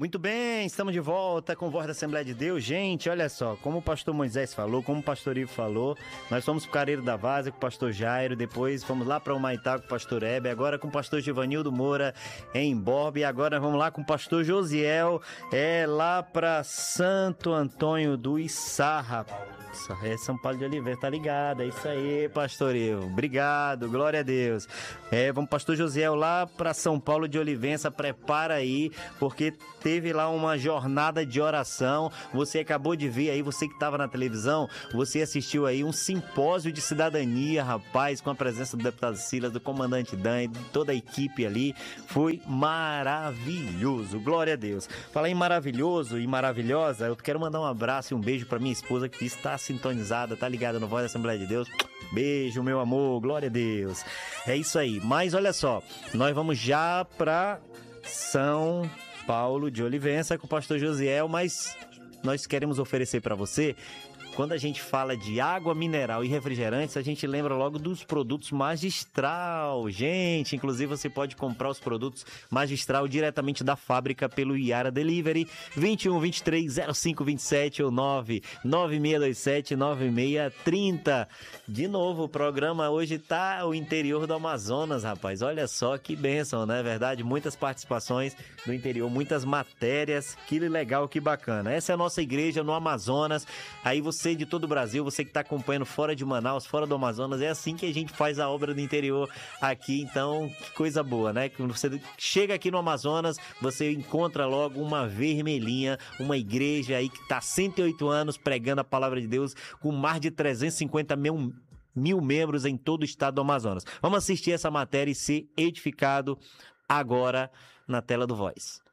Muito bem, estamos de volta com Voz da Assembleia de Deus. Gente, olha só, como o pastor Moisés falou, como o pastor Ivo falou, nós fomos pro Careiro da Várzea com o pastor Jairo, depois fomos lá para Humaitá com o pastor Hebe, agora com o pastor Givanildo Moura em Borba, e agora vamos lá com o pastor Josiel, lá para Santo Antônio do Içarra. É São Paulo de Oliveira, tá ligado? É isso aí, pastor Ivo. Obrigado, glória a Deus. Vamos, pastor Josiel, lá para São Paulo de Olivença, prepara aí, porque teve lá uma jornada de oração. Você acabou de ver aí, você que estava na televisão, você assistiu aí um simpósio de cidadania, rapaz, com a presença do deputado Silas, do comandante Dan e de toda a equipe ali. Foi maravilhoso, glória a Deus. Falar em maravilhoso e maravilhosa, eu quero mandar um abraço e um beijo para minha esposa que está sintonizada, tá ligada no Voz da Assembleia de Deus. Beijo, meu amor, glória a Deus. É isso aí. Mas olha só, nós vamos já para São Paulo de Olivença com o pastor Josiel, mas nós queremos oferecer para você. Quando a gente fala de água mineral e refrigerantes, a gente lembra logo dos produtos Magistral. Gente, inclusive você pode comprar os produtos Magistral diretamente da fábrica pelo Iara Delivery, 21 23 05 27 ou 99627 9630. De novo, o programa hoje tá o interior do Amazonas, rapaz. Olha só que bênção, não é verdade? Muitas participações do interior, muitas matérias. Que legal, que bacana. Essa é a nossa igreja no Amazonas. Aí você de todo o Brasil, você que está acompanhando fora de Manaus, fora do Amazonas, é assim que a gente faz a obra do interior aqui, então que coisa boa, né? Quando você chega aqui no Amazonas, você encontra logo uma vermelhinha, uma igreja aí que está há 108 anos pregando a palavra de Deus, com mais de 350 mil membros em todo o estado do Amazonas. Vamos assistir essa matéria e ser edificado agora na tela do Voz.